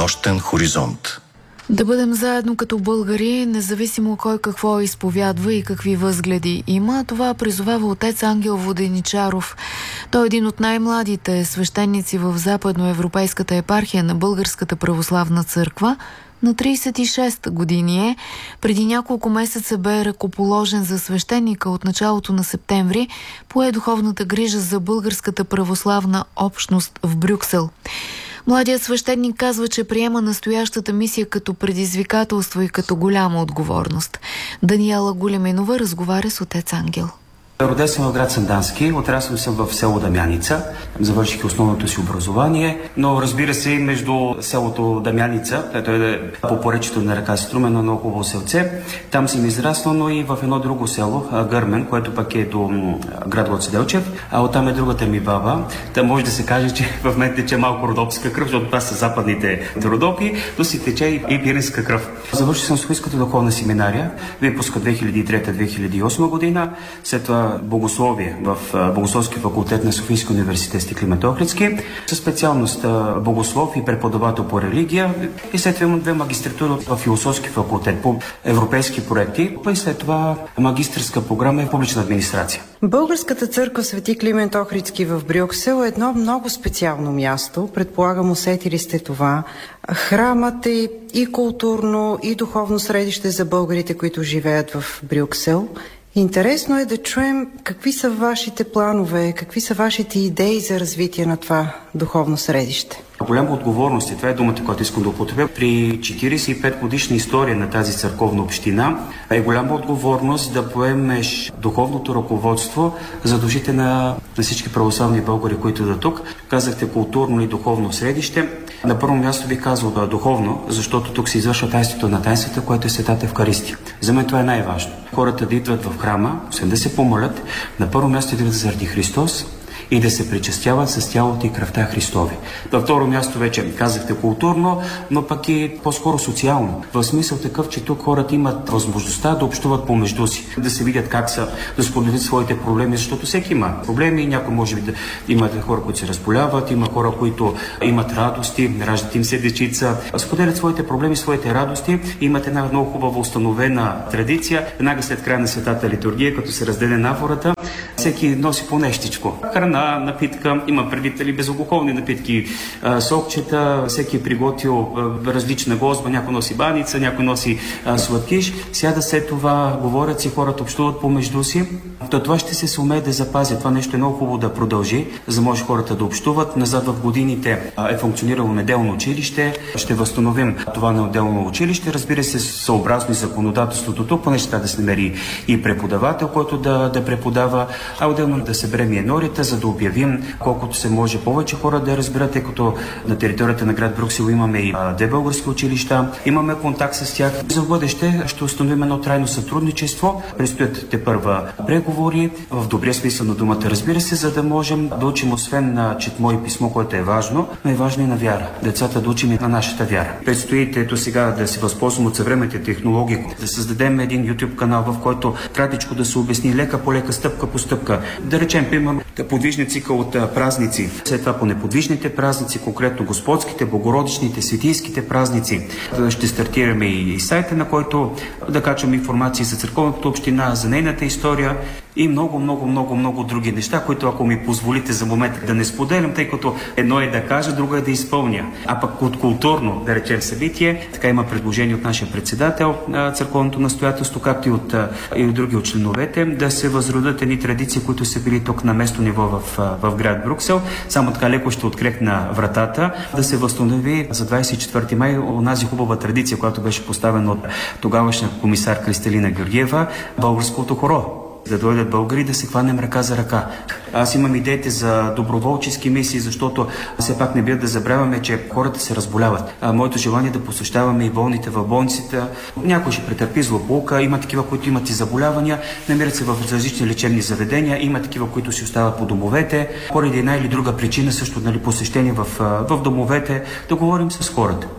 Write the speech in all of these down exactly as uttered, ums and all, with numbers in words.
нощен хоризонт. Да бъдем заедно като българи, независимо кой какво изповядва и какви възгледи има. Това призовава отец Ангел Воденичаров. Той е един от най-младите свещеници в Западноевропейската епархия на Българската православна църква. На трийсет и шест години е. Преди няколко месеца бе ръкоположен за свещеника. От началото на септември пое духовната грижа за българската православна общност в Брюксел. Младият свещеник казва, че приема настоящата мисия като предизвикателство и като голяма отговорност. Даниела Големинова разговаря с отец Ангел. Роден съм в град Сандански, отрасъл съм в село Дамяница, завърших основното си образование, но разбира се и между селото Дамяница, което е по поречието на река Струмен, на много хубаво селце. Там съм израснал, но и в едно друго село, Гърмен, което пък е до град Гоце Делчев, а оттам е другата ми баба. Та може да се каже, че в мен тече малко родопска кръв, защото това са западните родопи, но си тече и пиринска кръв. Завърших съм Софийската духовна семинария, випуска две хиляди и трета - две хиляди и осма година, след това богословие в Богословски факултет на Софийския университет Стиклин Методий Охридски, със специалност богослов и преподавател по религия, и след това имам две магистратури в Философски факултет по европейски проекти, и след това магистърска програма в публична администрация. Българската църква Свети Климент Охридски в Брюксел е едно много специално място. Предполагам, усетили сте това. Храмът е и културно, и духовно средище за българите, които живеят в Брюксел. Интересно е да чуем какви са вашите планове, какви са вашите идеи за развитие на това духовно средище. Голяма отговорност, и това е думата, която искам да употребя, при четирийсет и пет годишна история на тази църковна община е голяма отговорност да поемеш духовното ръководство за душите на, на всички православни българи, които да тук. Казахте културно и духовно средище. На първо място бих казал да е духовно, защото тук се извършва тайнството на тайнствата, което е Светата Евхаристия. За мен това е най-важно. Хората да идват в храма, освен да се помолят, на първо място идват заради Христос и да се причастяват с тялото и кръвта Христови. На второ място вече казахте културно, но пък и по-скоро социално. В смисъл такъв, че тук хората имат възможността да общуват помежду си, да се видят как са, да споделят своите проблеми, защото всеки има проблеми. Някой може би да имат хора, които се разболяват, има хора, които имат радости, раждат им се дечица, споделят своите проблеми, своите радости. Имат една много хубава установена традиция. Веднага след края на Светата литургия, като се разделя нафората, всеки носи по нещичко. Храна, напитка, има предвидители безалкохолни напитки, сокчета, всеки е приготвил различна гозба, някой носи баница, някой носи а, сладкиш. Сяда след това, говорят си, хората общуват помежду си. То това ще се сумее да запази. Това нещо е много хубаво да продължи, за да може хората да общуват. Назад в годините а, е функционирало неделно училище. Ще възстановим това неотделно училище. Разбира се, съобразно и законодателството тук, поне ще да се намери и преподавател, който да, да преподава, а отделно да съберем и енорията, за да обявим колкото се може повече хора да разберат, тъй като на територията на град Брюксел имаме и две български училища, имаме контакт с тях. За бъдеще ще установим едно трайно сътрудничество. Предстоят те първа преговори, в добрия смисъл на думата, разбира се, за да можем да учим освен на четмо и писмо, което е важно, но е важно и на вяра. Децата да учим и на нашата вяра. Предстои ето сега да се възползвам от съвременните технологии, да създадем един YouTube канал, в който кратичко да се обясни лека по лека, стъпка по стъпка. Да речем, примерно, подвижни цикъл от празници, след това по неподвижните празници, конкретно господските, богородичните, светийските празници. Ще стартираме и сайта, на който да качваме информации за църковната община, за нейната история и много, много, много, много други неща, които, ако ми позволите за момент да не споделям, тъй като едно е да кажа, друго е да изпълня. А пък от културно, да речем, събитие, така има предложение от нашия председател на църковното настоятелство, както и от, и от други от членовете, да се възродят едни традиции, които са били тук на место ниво в, в град Брюксел. Само така леко ще открехна вратата, да се възстанови за двадесет и четвърти май онази хубава традиция, която беше поставена от тогавашния комисар Кристалина Георгиева, българското хоро. Да дойдат българи, да се хванем ръка за ръка. Аз имам идеите за доброволчески мисии, защото все пак не бива да забравяме, че хората се разболяват. А, моето желание е да посещаваме и болните в болниците. Някой ще претърпи злополука, има такива, които имат и заболявания, намират се в различни лечебни заведения, има такива, които си остават по домовете. Поради една или друга причина, също нали, посещение в, в домовете, да говорим с хората.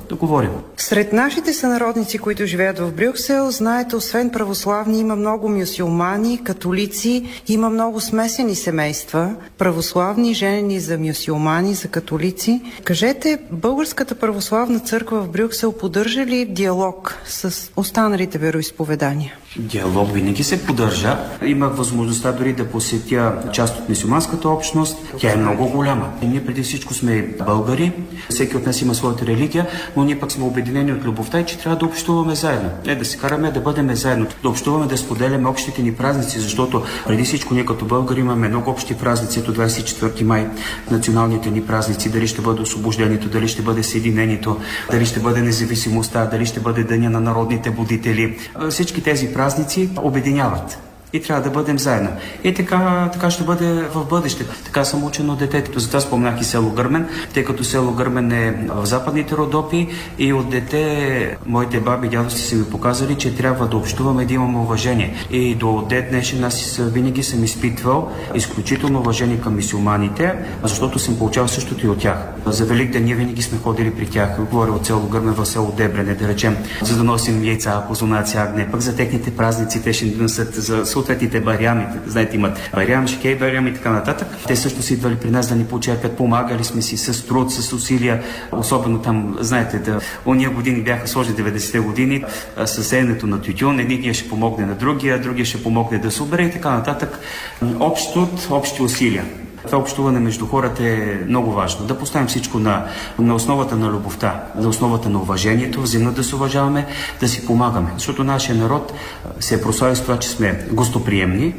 да говорим. Сред нашите сънародници, които живеят в Брюксел, знаете, освен православни, има много мюсюлмани, католици, има много смесени семейства, православни, женени за мюсюлмани, за католици. Кажете, Българската православна църква в Брюксел поддържа ли диалог с останалите вероизповедания? Диалог винаги се поддържа. Имах възможността дори да посетя част от мюсюлманската общност. Тя е много голяма. И ние преди всичко сме българи. Всеки от нас има своята религия, но ние пък сме обединени от любовта и че трябва да общуваме заедно. Не да се караме, да бъдем заедно. Да общуваме, да споделяме общите ни празници, защото преди всичко ние като българи имаме много общи празници. Ето двадесет и четвърти май, националните ни празници, дали ще бъде освобождението, дали ще бъде съединението, дали ще бъде независимостта, дали ще бъде Деня на народните будители. Всички тези празници обединяват. И трябва да бъдем заедно. И така, така ще бъде в бъдеще. Така съм учен от детето. Затова спомнах и село Гърмен, тъй като село Гърмен е в западните Родопи и от дете моите баби и дядовци са ми показали, че трябва да общуваме, да имаме уважение. И до ден днешен аз винаги съм изпитвал изключително уважение към мюсюлманите, защото съм получавал същото и от тях. За Великден ние винаги сме ходили при тях. Говоря от село Гърмен в село Дебрене, да речем, за да носим яйца, козунаци, агне, пък за техните празници те ще носят за съответните барями, знаете, имат барям, шикей барям и така нататък. Те също са идвали при нас да ни почерпят, помагали сме си с труд, с усилия, особено там, знаете, да, ония години бяха сложни деветдесетте години, със сеенето на тютюн, единия ще помогне на другия, другия ще помогне да се обере и така нататък. Общ труд, общи усилия. Това общуване между хората е много важно. Да поставим всичко на, на основата на любовта, на основата на уважението, взаимно да се уважаваме, да си помагаме. Защото нашия народ се е прославил с това, че сме гостоприемни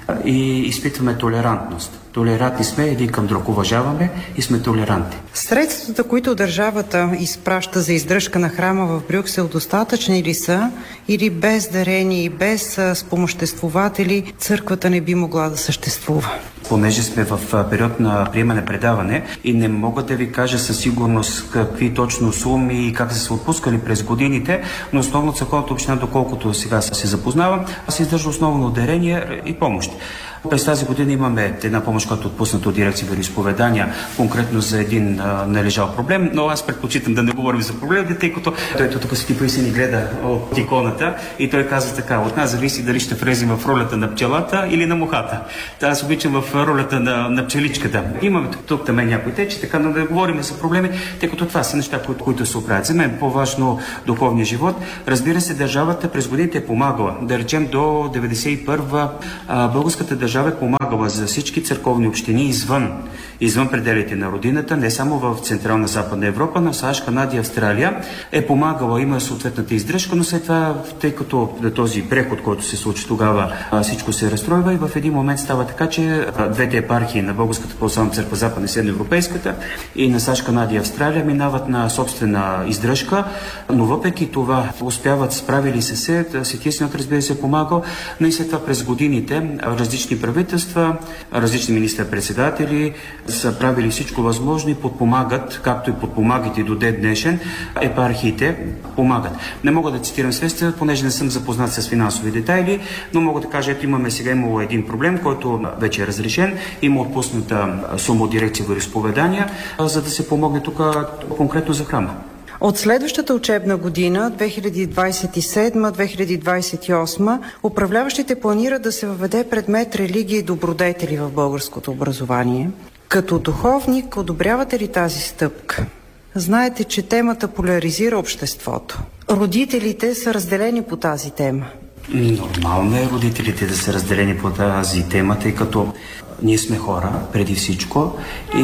и изпитваме толерантност. Толерантни сме, един към друг уважаваме и сме толерантни. Средствата, които държавата изпраща за издръжка на храма в Брюксел, достатъчни ли са? Или без дарени и без спомоществователи църквата не би могла да съществува? Понеже сме в период на приемане предаване и не мога да ви кажа със сигурност какви точно суми и как са се отпускали през годините, но основно църковната община, доколкото сега се запознавам, се издържа основно дарение и помощ. През тази година имаме една помощ, която е отпусната от дирекция вероизповедания, конкретно за един а, належал проблем, но аз предпочитам да не говорим за проблемите, тъй като той тук Свети Паисий ни гледа от иконата и той казва така: от нас зависи дали ще влезем в ролята на пчелата или на мухата. Та аз обичам в ролята на, на пчеличката. Имаме тук, тук там някои течи, така но да говорим за проблеми, тъй като това са неща, които, които се оправят. За мен по-важно духовния живот. Разбира се, държавата през годините е помагала. Да речем до деветдесет и първа а, българската държава Държава е помагала за всички църковни общини извън, извън пределите на родината, не само в Централна Западна Европа, но в САЩ, Канада и Австралия е помагала, има съответната издръжка, но след това, тъй като този преход, който се случи тогава, всичко се разстройва и в един момент става така, че двете епархии на Българската православна църква, Западна и Средноевропейската и на САЩ, Канада и Австралия минават на собствена издръжка, но въпреки това успяват, справили се се, Светия Синод, разбира се, помагал, но и след това през годините различни правителства, различни министър-председатели са правили всичко възможно и подпомагат, както и подпомагат и до ден днешен, епархиите помагат. Не мога да цитирам средства, понеже не съм запознат с финансови детайли, но мога да кажа, ето имаме сега имало един проблем, който вече е разрешен. Има отпусната сума от дирекция вероизповедания, за да се помогне тук конкретно за храма. От следващата учебна година, две хиляди двадесет и седма - две хиляди двадесет и осма, управляващите планират да се въведе предмет религия и добродетели в българското образование. Като духовник, одобрявате ли тази стъпка? Знаете, че темата поляризира обществото. Родителите са разделени по тази тема. Нормално е родителите да са разделени по тази тема, тъй като ние сме хора, преди всичко,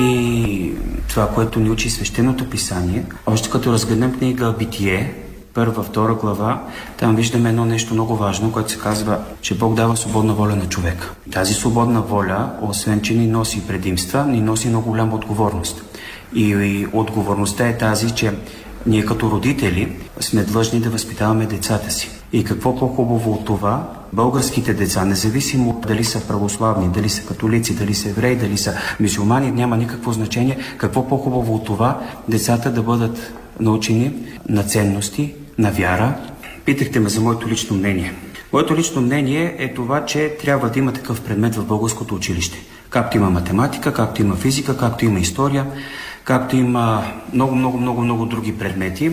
и това, което ни учи Свещеното писание, още като разгледнем книга Битие, първа, втора глава, там виждаме едно нещо много важно, което се казва, че Бог дава свободна воля на човека. Тази свободна воля, освен че ни носи предимства, ни носи много голяма отговорност. И, и отговорността е тази, че ние като родители сме длъжни да възпитаваме децата си. И какво по-хубаво от това, българските деца, независимо дали са православни, дали са католици, дали са евреи, дали са мюсюлмани, няма никакво значение, какво по-хубаво от това, децата да бъдат научени на ценности, на вяра. Питахте ме за моето лично мнение. Моето лично мнение е това, че трябва да има такъв предмет в българското училище. Както има математика, както има физика, както има история, както има много, много, много, много други предмети,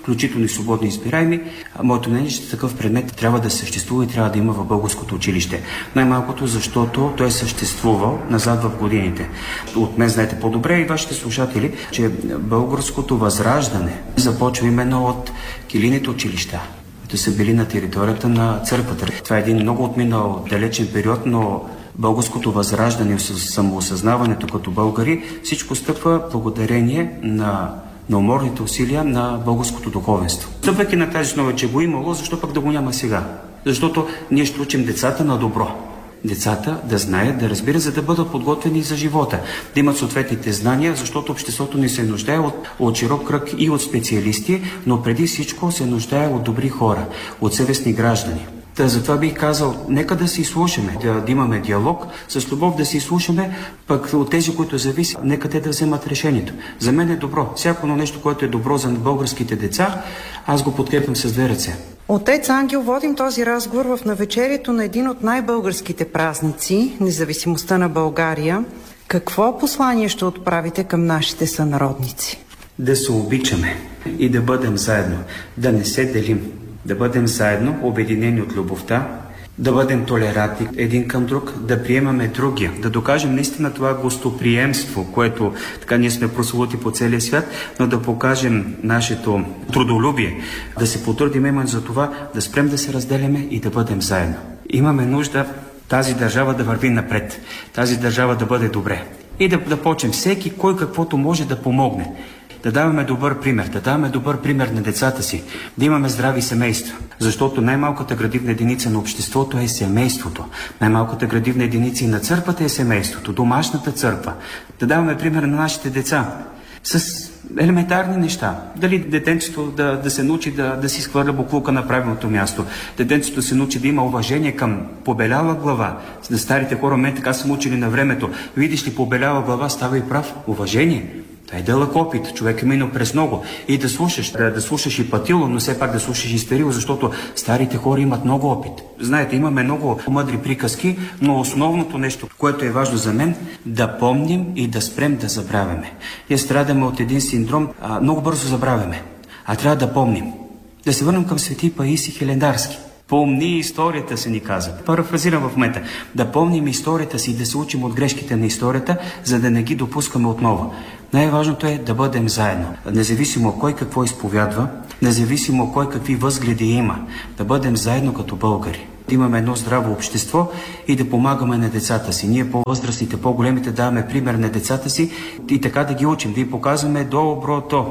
включително и свободно избираеми, моето мнение е, че такъв предмет трябва да съществува и трябва да има в българското училище. Най-малкото, защото той е съществувал назад в годините. От мен знаете по-добре и вашите слушатели, че българското възраждане започва именно от килийните училища, които са били на територията на църквата. Това е един много отминал далечен период, но българското възраждане, самоосъзнаването като българи, всичко стъпва благодарение на на уморните усилия на българското духовенство. Стъпвайки на тази основа, че го имало, защо пък да го няма сега? Защото ние ще учим децата на добро. Децата да знаят, да разбират, за да бъдат подготвени за живота, да имат съответните знания, защото обществото ни се нуждае от, от широк кръг и от специалисти, но преди всичко се нуждае от добри хора, от съвестни граждани. Та, затова бих казал, нека да си слушаме, да, да имаме диалог, с любов да си слушаме, пък от тези, които зависи, нека те да вземат решението. За мен е добро. Всяко нещо, което е добро за българските деца, аз го подкрепям с две ръце. Отец Ангел, водим този разговор в навечерието на един от най-българските празници, независимостта на България. Какво послание ще отправите към нашите сънародници? Да се обичаме и да бъдем заедно, да не се делим. Да бъдем заедно, обединени от любовта, да бъдем толерантни един към друг, да приемаме другия, да докажем наистина това гостоприемство, което така ние сме прословути по целия свят, но да покажем нашето трудолюбие, да се потрудим именно за това, да спрем да се разделяме и да бъдем заедно. Имаме нужда тази държава да върви напред, тази държава да бъде добре и да, да почнем всеки кой каквото може да помогне. Да даваме добър пример, да даваме добър пример на децата си, да имаме здрави семейства. Защото най-малката градивна единица на обществото е семейството. Най-малката градивна единица и на църквата е семейството, домашната църква. Да даваме пример на нашите деца с елементарни неща. Дали детенцето да, да се научи да, да си схвърля буклука на правилното място. Детенцето да се научи да има уважение към побеляла глава. За старите хора мен така са учили на времето. Видиш ли побеляла глава, става и прав. Уважение. Това е дълъг опит, човек е минал през много. И да слушаш, да, да слушаш и Патило, но все пак да слушаш и Стерил, защото старите хора имат много опит. Знаете, имаме много мъдри приказки, но основното нещо, което е важно за мен, да помним и да спрем да забравяме. Ние страдаме от един синдром, а, много бързо забравяме, а трябва да помним. Да се върнем към свети Паисий Хилендарски. Помни историята, се ни каза. Парафразирам в момента. Да помним историята си и да се учим от грешките на историята, за да не ги допускаме отново. Най-важното е да бъдем заедно. Независимо кой какво изповядва, независимо кой какви възгледи има, да бъдем заедно като българи. Да имаме едно здраво общество и да помагаме на децата си. Ние по-възрастните, по-големите даваме пример на децата си и така да ги учим, да ги показваме доброто.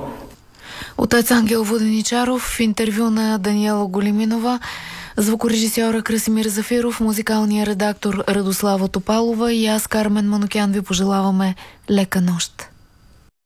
Отец Ангел Воденичаров в интервю на Даниела Големинова, звукорежисьора Красимир Зафиров, музикалния редактор Радослава Топалова и аз, Кармен Манукян, ви пожелаваме лека нощ.